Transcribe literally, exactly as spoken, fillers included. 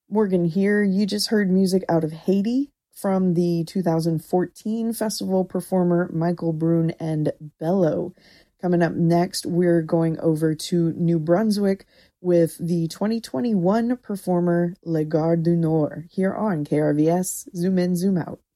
Morgan here. You just heard music out of Haiti from the two thousand fourteen festival performer Michael Brune and Bello. Coming up next, we're going over to New Brunswick with the twenty twenty-one performer Le Gare du Nord here on K R V S Zoom In, Zoom Out.